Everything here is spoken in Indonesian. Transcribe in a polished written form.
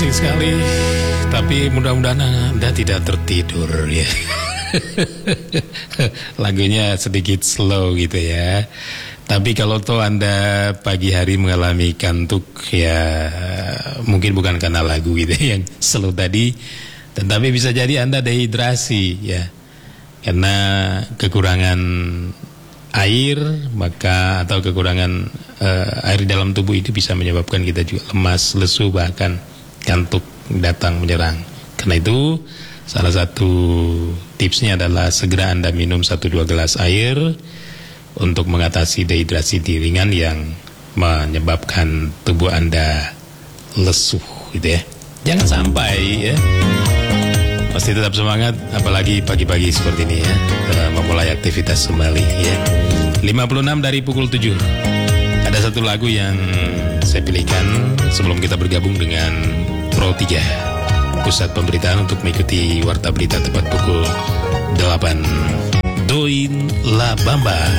asing sekali. Tapi mudah-mudahan Anda tidak tertidur ya. Lagunya sedikit slow gitu ya. Tapi kalau toh Anda pagi hari mengalami kantuk ya, mungkin bukan karena lagu gitu yang slow tadi, tetapi bisa jadi Anda dehidrasi ya, karena kekurangan air, maka atau kekurangan air di dalam tubuh itu bisa menyebabkan kita juga lemas, lesu, bahkan kantuk datang menyerang. Karena itu salah satu tipsnya adalah segera Anda minum 1-2 gelas air untuk mengatasi dehidrasi ringan yang menyebabkan tubuh Anda lesu gitu ya. Jangan sampai ya. Pasti tetap semangat, apalagi pagi-pagi seperti ini ya, memulai aktivitas kembali ya. 56 dari pukul 7. Ada satu lagu yang saya pilihkan sebelum kita bergabung dengan Pro 3 Pusat Pemberitaan untuk mengikuti Warta Berita tepat pukul 8. Doin La Bamba.